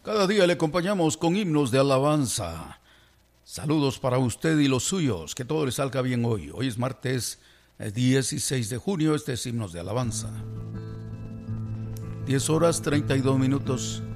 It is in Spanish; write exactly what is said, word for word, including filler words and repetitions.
Cada día le acompañamos con himnos de alabanza. Saludos para usted y los suyos, que todo le salga bien hoy. Hoy es martes dieciséis de junio, este es himnos de alabanza. diez horas treinta y dos minutos.